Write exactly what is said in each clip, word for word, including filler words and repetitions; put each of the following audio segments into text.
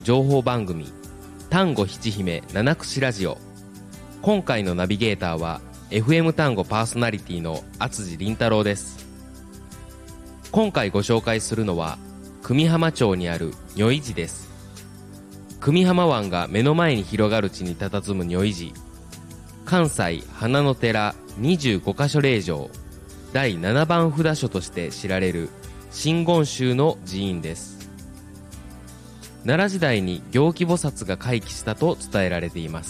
情報番組丹後七姫七串ラジオ。今回のナビゲーターは エフエム 丹後パーソナリティの厚地凛太郎です。今回ご紹介するのは久美浜町にある如意寺です。久美浜湾が目の前に広がる地に佇む如意寺、関西花の寺にじゅうごかしょ霊場だいななばん札所として知られる真言宗の寺院です。奈良時代に行基菩薩が開基したと伝えられています。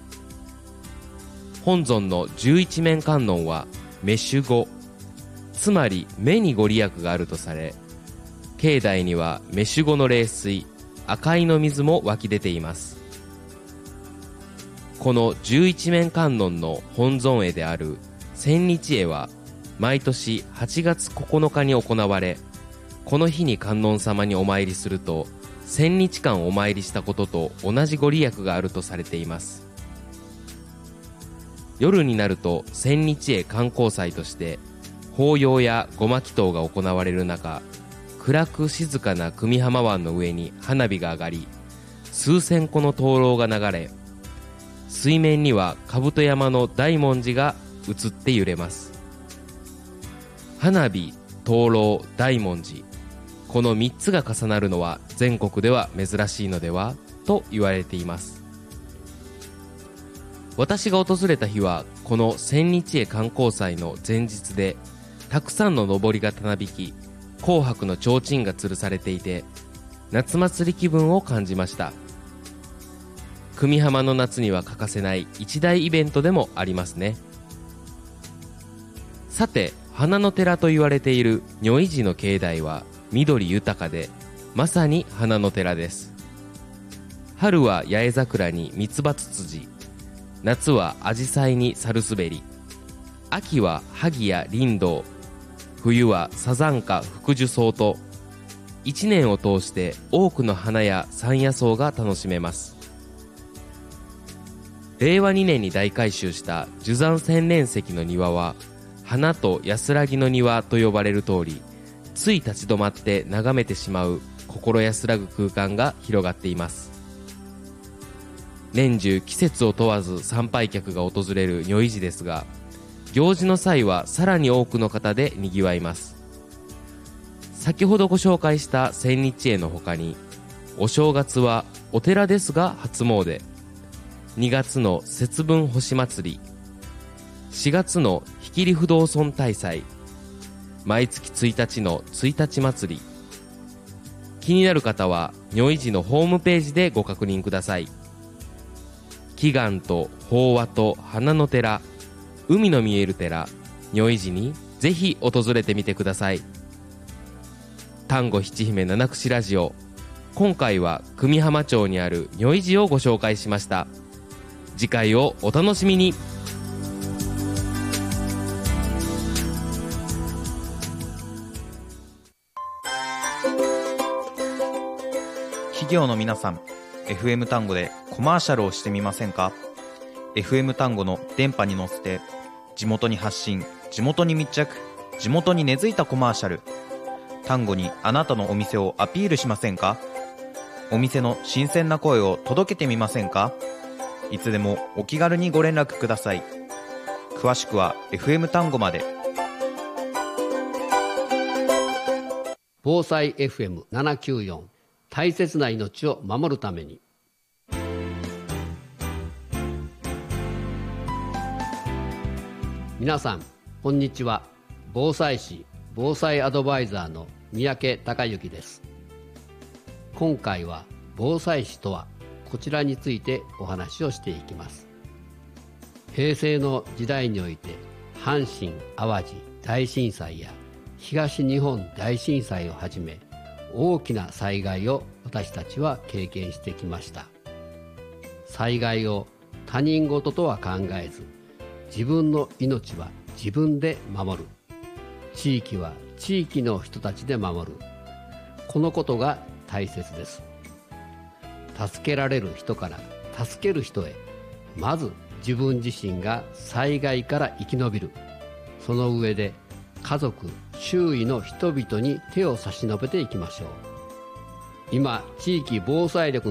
本尊の十一面観音は目守護、つまり目にご利益があるとされ、境内には目守護の霊水赤いの水も湧き出ています。この十一面観音の本尊絵である千日絵は毎年はちがつここのかに行われ、この日に観音様にお参りすると千日間お参りしたことと同じご利益があるとされています。夜になると千日絵観光祭として法要や護摩祈祷が行われる中、暗く静かな久美浜湾の上に花火が上がり、数千個の灯籠が流れ、水面には兜山の大文字が映って揺れます。花火、灯籠、大文字、このみっつが重なるのは全国では珍しいのではと言われています。私が訪れた日はこの千日絵観光祭の前日で、たくさんののぼりがたなびき、紅白の提灯が吊るされていて、夏祭り気分を感じました。久美浜の夏には欠かせない一大イベントでもありますね。さて、花の寺と言われている如意寺の境内は緑豊かで、まさに花の寺です。春は八重桜にミツバツツジ、夏はアジサイにサルスベリ、秋はハギやリンドウ、冬はサザンカ福寿草と、一年を通して多くの花や山野草が楽しめます。れいわにねんに大改修した寿山千年石の庭は、花と安らぎの庭と呼ばれる通り、つい立ち止まって眺めてしまう心安らぐ空間が広がっています。年中季節を問わず参拝客が訪れる如意寺ですが、行事の際はさらに多くの方でにぎわいます。先ほどご紹介した千日絵の他に、お正月はお寺ですが初詣、にがつの節分星祭り、しがつのひきり不動尊大祭、毎月ついたちのついたち祭り。気になる方は如意寺のホームページでご確認ください。祈願と法話と花の寺、海の見える寺、如意寺にぜひ訪れてみてください。丹後七姫七串ラジオ、今回は久美浜町にある如意寺をご紹介しました。次回をお楽しみに。 企業の皆さん、 エフエム 単語でコマーシャルをしてみませんか？ エフエム 単語の電波に乗せて地元に発信、地元に密着、地元に根付いたコマーシャル。単語にあなたのお店をアピールしませんか？お店の新鮮な声を届けてみませんか？いつでもお気軽にご連絡ください。詳しくは エフエム 単語まで。 防災 エフエムななきゅうよん、大切な命を守るために。皆さんこんにちは。防災士防災アドバイザーの三宅孝之です。今回は防災士とは、こちらについてお話をしていきます。平成の時代において阪神・淡路大震災や東日本大震災をはじめ、大きな災害を私たちは経験してきました。災害を他人事とは考えず、自分の命は自分で守る、地域は地域の人たちで守る、このことが大切です。助けられる人から助ける人へ、まず自分自身が災害から生き延びる。その上で家族、周囲の人々に手を差し伸べていきましょう。今、地域防災力